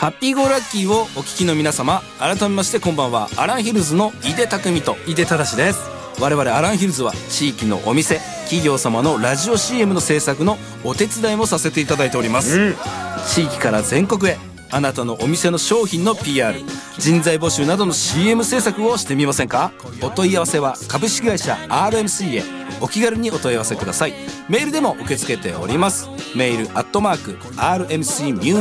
ハッピーゴーラッキーをお聞きの皆様、改めましてこんばんは。アランヒルズの井出匠と井出正です。 我々アランヒルズは地域のお店企業様のラジオ CM の制作のお手伝いもさせていただいております、地域から全国へあなたのお店の商品の PR、 人材募集などの CM 制作をしてみませんか？お問い合わせは株式会社 RMC へお気軽にお問い合わせください。メールでも受け付けております。メール@RMC